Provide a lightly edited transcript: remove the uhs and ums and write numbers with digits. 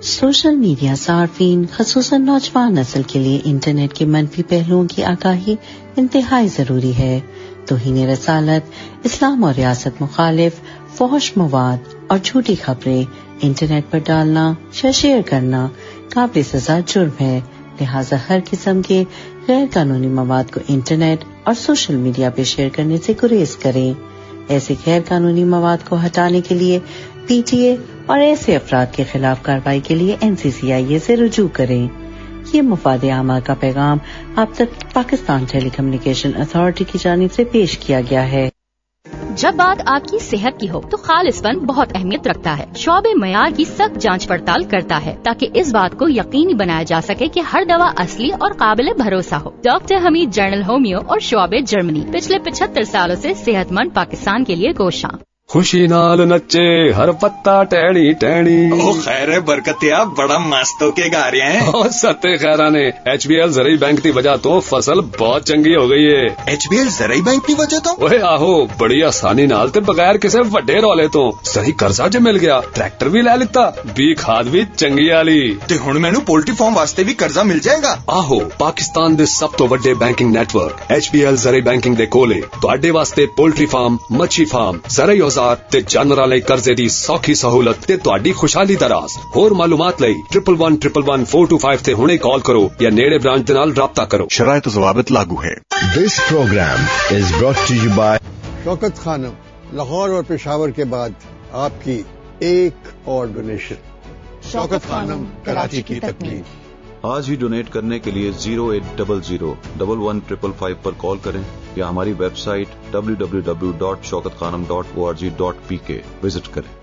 Social media صارفین خصوصاً نوجوان نسل کے لیے انٹرنیٹ کے منفی پہلوؤں کی آگاہی انتہائی ضروری ہے۔ توہین رسالت، اسلام اور ریاست مخالف فحش مواد اور جھوٹی خبریں انٹرنیٹ پر ڈالنا یا شیئر کرنا قابل سزا جرم ہے، لہٰذا ہر قسم کے غیر قانونی مواد کو انٹرنیٹ اور سوشل میڈیا پہ شیئر کرنے سے گریز کریں۔ ایسے غیر قانونی مواد کو ہٹانے کے لیے پی ٹی اے اور ایسے افراد کے خلاف کارروائی کے لیے NCCIA سے رجوع کریں۔ یہ مفاد عامہ کا پیغام آپ تک پاکستان ٹیلی کمیونیکیشن اتھارٹی کی جانب سے پیش کیا گیا ہے۔ جب بات آپ کی صحت کی ہو تو خالص پن بہت اہمیت رکھتا ہے۔ شعبہ معیار کی سخت جانچ پڑتال کرتا ہے تاکہ اس بات کو یقینی بنایا جا سکے کہ ہر دوا اصلی اور قابل بھروسہ ہو۔ ڈاکٹر حمید، جنرل ہومیو اور شعبہ جرمنی، پچھلے 75 سالوں سے صحت مند پاکستان کے لیے کوشاں۔ خوشی نال نچے ہر پتا ٹہنی ٹہنی، او خیر برکتیا بڑا مست ہو کے گا رہے ہیں۔ ستے خیرا نے HBL زرعی بینک کی وجہ تو فصل بہت چنگی ہو گئی ہے۔ HBL زرعی بینک کی وجہ تو اوے آہو بڑی آسانی نال تے بغیر کسے وڈے رولے تو صحیح قرضہ جو مل گیا، ٹریکٹر بھی لے لیتا، بی کھاد بھی چنگی والی تے ہن مینوں پولٹری فارم واسطے بھی قرضہ مل جائے گا۔ آہو پاکستان دے سب تو وڈے بینکنگ نیٹ ورک HBL زرعی بینکنگ دے کولے تواڈے واسطے پولٹری فارم، مچھی فارم، زرعی تے جانوراں لئی قرضے دی سوکھی سہولت تے تہاڈی خوشحالی دا راز۔ ہور معلومات لئی 111111 تے ہنے کال کرو یا نیڑے برانچ دے نال رابطہ کرو۔ شرائط و ضوابط لاگو ہے۔ This program is brought to you by شوکت خانم، لاہور اور پشاور کے بعد آپ کی ایک اور ڈونیشن۔ شوکت خانم، کراچی کی تکمیل۔ آج ہی ڈونیٹ کرنے کے لیے 0800111555 پر کال کریں یا ہماری ویب سائٹ www.shaukatkhanam.org.pk وزٹ کریں۔